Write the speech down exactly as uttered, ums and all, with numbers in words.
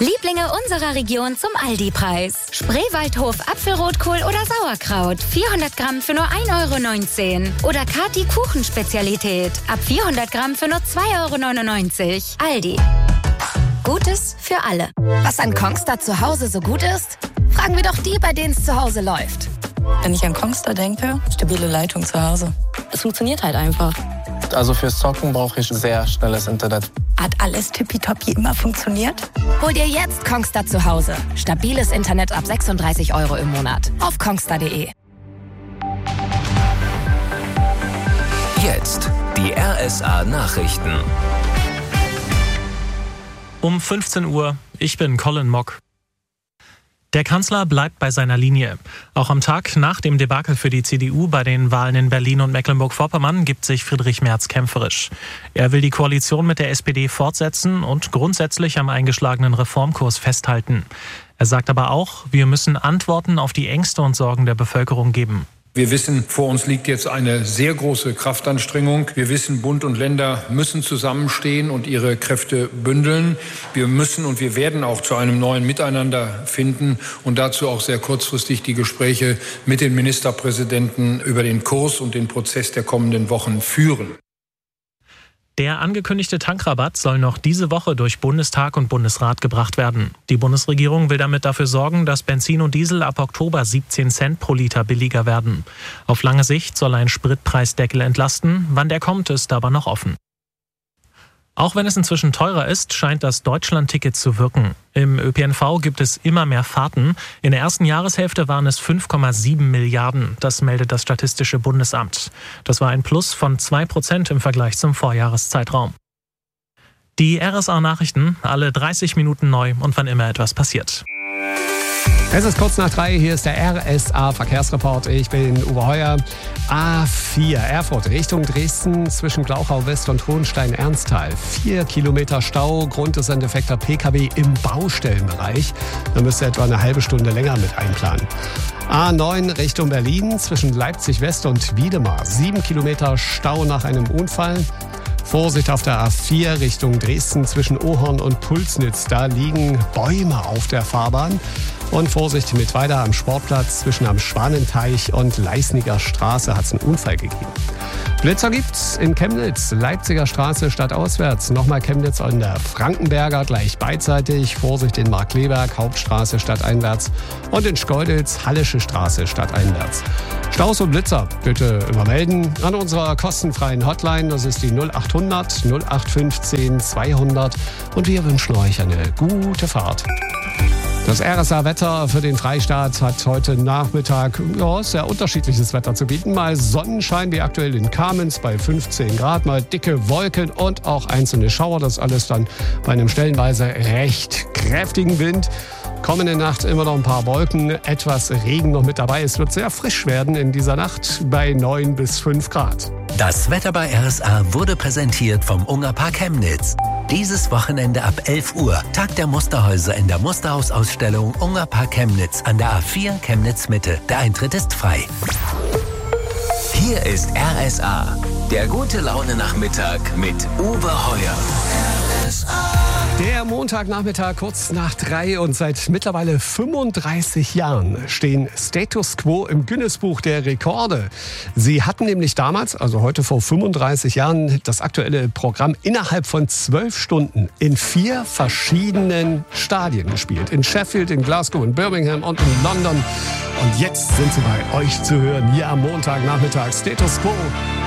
Lieblinge unserer Region zum Aldi-Preis. Spreewaldhof Apfelrotkohl oder Sauerkraut. vierhundert Gramm für nur ein Euro neunzehn. Oder Kati Kuchenspezialität. Ab vierhundert Gramm für nur zwei Euro neunundneunzig. Aldi. Gutes für alle. Was an Kongstar zu Hause so gut ist? Fragen wir doch die, bei denen es zu Hause läuft. Wenn ich an Kongstar denke, stabile Leitung zu Hause. Es funktioniert halt einfach. Also fürs Zocken brauche ich sehr schnelles Internet. Hat alles tippitoppi immer funktioniert? Hol dir jetzt Kongstar zu Hause. Stabiles Internet ab sechsunddreißig Euro im Monat. Auf kongstar punkt de. Jetzt die R S A-Nachrichten. Um fünfzehn Uhr, ich bin Colin Mock. Der Kanzler bleibt bei seiner Linie. Auch am Tag nach dem Debakel für die C D U bei den Wahlen in Berlin und Mecklenburg-Vorpommern gibt sich Friedrich Merz kämpferisch. Er will die Koalition mit der S P D fortsetzen und grundsätzlich am eingeschlagenen Reformkurs festhalten. Er sagt aber auch, wir müssen Antworten auf die Ängste und Sorgen der Bevölkerung geben. Wir wissen, vor uns liegt jetzt eine sehr große Kraftanstrengung. Wir wissen, Bund und Länder müssen zusammenstehen und ihre Kräfte bündeln. Wir müssen und wir werden auch zu einem neuen Miteinander finden und dazu auch sehr kurzfristig die Gespräche mit den Ministerpräsidenten über den Kurs und den Prozess der kommenden Wochen führen. Der angekündigte Tankrabatt soll noch diese Woche durch Bundestag und Bundesrat gebracht werden. Die Bundesregierung will damit dafür sorgen, dass Benzin und Diesel ab Oktober siebzehn Cent pro Liter billiger werden. Auf lange Sicht soll ein Spritpreisdeckel entlasten. Wann der kommt, ist aber noch offen. Auch wenn es inzwischen teurer ist, scheint das Deutschland-Ticket zu wirken. Im Ö P N V gibt es immer mehr Fahrten. In der ersten Jahreshälfte waren es fünf Komma sieben Milliarden. Das meldet das Statistische Bundesamt. Das war ein Plus von zwei Prozent im Vergleich zum Vorjahreszeitraum. Die R S A-Nachrichten, alle dreißig Minuten neu und wann immer etwas passiert. Es ist kurz nach drei, hier ist der R S A-Verkehrsreport. Ich bin Uwe Heuer. A vier, Erfurt Richtung Dresden zwischen Glauchau West und Hohenstein-Ernsthal. Vier Kilometer Stau, Grund ist ein defekter P K W im Baustellenbereich. Da müsst ihr etwa eine halbe Stunde länger mit einplanen. A neun Richtung Berlin zwischen Leipzig West und Wiedemar. Sieben Kilometer Stau nach einem Unfall. Vorsicht auf der A vier Richtung Dresden zwischen Ohorn und Pulsnitz. Da liegen Bäume auf der Fahrbahn. Und Vorsicht mit weiter am Sportplatz zwischen am Schwanenteich und Leisniger Straße hat es einen Unfall gegeben. Blitzer gibt's in Chemnitz, Leipziger Straße stadtauswärts. Nochmal Chemnitz an der Frankenberger gleich beidseitig. Vorsicht in Markkleeberg, Hauptstraße stadteinwärts. Und in Schkeuditz, Hallische Straße stadteinwärts. Staus und Blitzer bitte übermelden an unserer kostenfreien Hotline. Das ist die null acht hundert null acht fünfzehn zweihundert. Und wir wünschen euch eine gute Fahrt. Das R S A-Wetter für den Freistaat hat heute Nachmittag ja, sehr unterschiedliches Wetter zu bieten. Mal Sonnenschein wie aktuell in Kamenz bei fünfzehn Grad, mal dicke Wolken und auch einzelne Schauer. Das alles dann bei einem stellenweise recht kräftigen Wind. Kommende Nacht immer noch ein paar Wolken, etwas Regen noch mit dabei. Es wird sehr frisch werden in dieser Nacht bei neun bis fünf Grad. Das Wetter bei R S A wurde präsentiert vom Ungerpark Chemnitz. Dieses Wochenende ab elf Uhr Tag der Musterhäuser in der Musterhausausstellung Ungerpark Chemnitz an der A vier Chemnitz Mitte. Der Eintritt ist frei. Hier ist R S A, der gute Laune-Nachmittag mit Uwe Heuer. R S A. Der Montagnachmittag kurz nach drei und seit mittlerweile fünfunddreißig Jahren stehen Status Quo im Guinness-Buch der Rekorde. Sie hatten nämlich damals, also heute vor fünfunddreißig Jahren, das aktuelle Programm innerhalb von zwölf Stunden in vier verschiedenen Stadien gespielt. In Sheffield, in Glasgow, in Birmingham und in London. Und jetzt sind sie bei euch zu hören hier am Montagnachmittag. Status Quo.